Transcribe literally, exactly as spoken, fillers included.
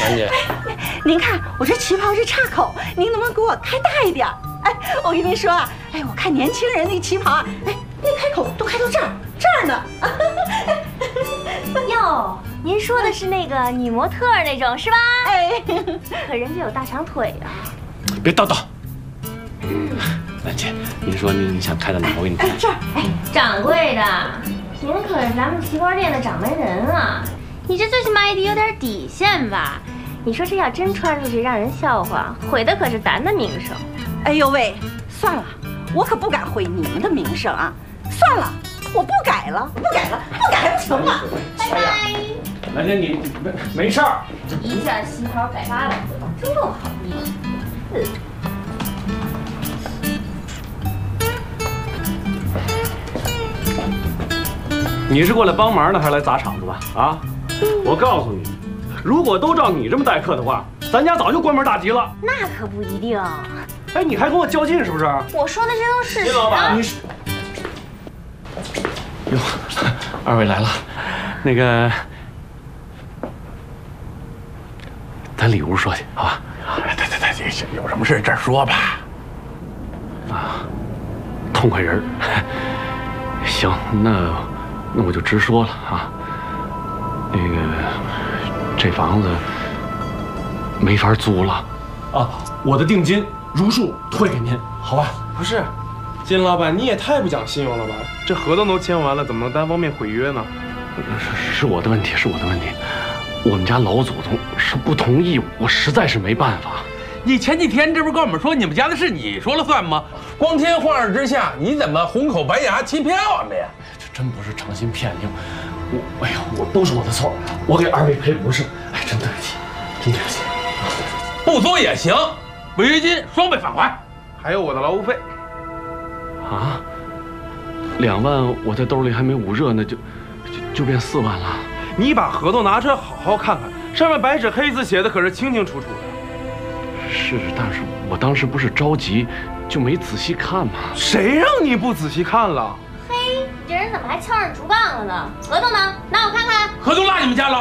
兰姐， 您看我这旗袍是岔口，您能不能给我开大一点？哎，我跟您说啊，哎，我看年轻人那个旗袍啊，哎，那开口都开到这儿这儿呢。 哟，您说的是那个女模特那种是吧？ 哎， 可人家有大长腿啊。 别叨叨。兰姐，您说您想开到哪？我给你开。 这儿，哎， 掌柜的，您可是咱们旗袍店的掌门人啊，你这最起码也得有点底线吧？你说这要真穿出去让人笑话，毁的可是咱的名声。 哎呦喂，算了，我可不敢毁你们的名声啊！算了，我不改了，不改了，不改还不成吗？ 拜拜。 兰姐，你没没事儿。 一件旗袍改八百回，真够好意思。嗯。 你是过来帮忙的，还是来砸场子吧？啊！我告诉你，如果都照你这么待客的话，咱家早就关门大吉了。 那可不一定。 哎，你还跟我较劲是不是？ 我说的这都是事实。 金老板，你是……哟，二位来了，那个，咱里屋说去，好吧？ 哎，对对对，有什么事这儿说吧。 啊，痛快人儿。行，那那我就直说了啊。那个，这房子没法租了啊，我的定金如数退给您，好吧？ 不是，金老板，你也太不讲信用了吧？这合同都签完了，怎么能单方面毁约呢？ 是是我的问题，是我的问题。我们家老祖宗是不同意，我实在是没办法。 你前几天这不是跟我们说你们家的事你说了算吗？光天化日之下，你怎么红口白牙欺骗我们呀？ 这真不是诚心骗您，我哎呀，我都是我的错，我给二位赔不是，哎，真对不起，真对不起。 不租也行，违约金双倍返还， 还有我的劳务费。 啊，两万我在兜里还没捂热呢，就就就变四万了。 你把合同拿出来好好看看，上面白纸黑字写的可是清清楚楚的。 是，但是我当时不是着急，就没仔细看嘛。 谁让你不仔细看了？ 嘿，这人怎么还敲上竹杠了呢？合同呢？拿我看看。 合同落你们家了。